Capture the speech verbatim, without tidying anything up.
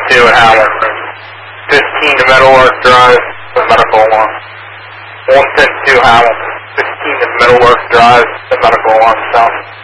two at Hamilton. fifteen to Meadowlark Drive, the medical alarm. one ten two Hamilton. fifteen to Meadowlark Drive, the medical alarm south.